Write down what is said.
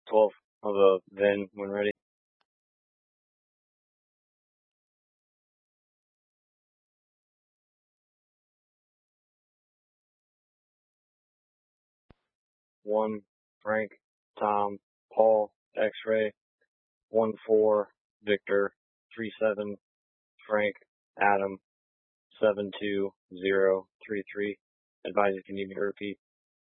12 of a VIN when ready. One Frank Tom Paul X-ray 14 Victor 37 Frank Adam 72033. Advise if you need me to repeat.